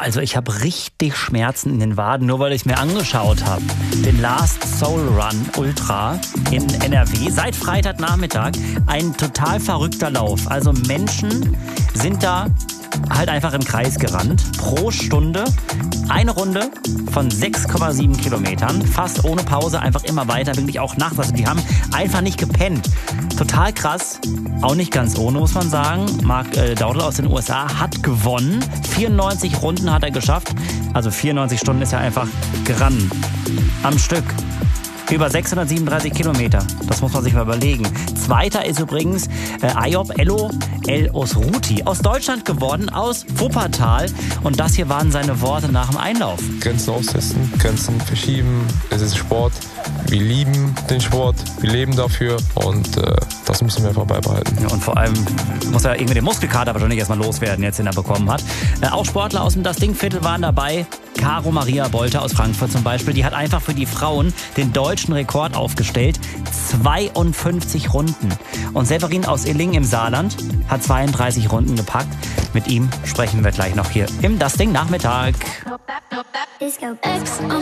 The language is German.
Also ich habe richtig Schmerzen in den Waden, nur weil ich es mir angeschaut habe. Den Last Soul Run Ultra in NRW. Seit Freitagnachmittag ein total verrückter Lauf. Also Menschen sind da halt einfach im Kreis gerannt. Pro Stunde eine Runde von 6,7 Kilometern. Fast ohne Pause, einfach immer weiter. Wirklich auch nachts. Also die haben einfach nicht gepennt. Total krass. Auch nicht ganz ohne, muss man sagen. Mark Daudel aus den USA hat gewonnen. 94 Runden hat er geschafft. Also 94 Stunden ist er einfach gerannt. Am Stück. Über 637 Kilometer. Das muss man sich mal überlegen. Zweiter ist übrigens Ayob Elo El Osruti. Aus Deutschland geworden, aus Wuppertal. Und das hier waren seine Worte nach dem Einlauf. Grenzen austesten, Grenzen verschieben. Es ist Sport. Wir lieben den Sport. Wir leben dafür. Und das müssen wir einfach beibehalten. Ja, und vor allem muss er irgendwie den Muskelkater wahrscheinlich erstmal loswerden, jetzt den er bekommen hat. Auch Sportler aus dem Das Ding-Viertel waren dabei. Caro Maria Bolte aus Frankfurt zum Beispiel, die hat einfach für die Frauen den deutschen Rekord aufgestellt. 52 Runden. Und Severin aus Illingen im Saarland hat 32 Runden gepackt. Mit ihm sprechen wir gleich noch hier im Das Ding Nachmittag.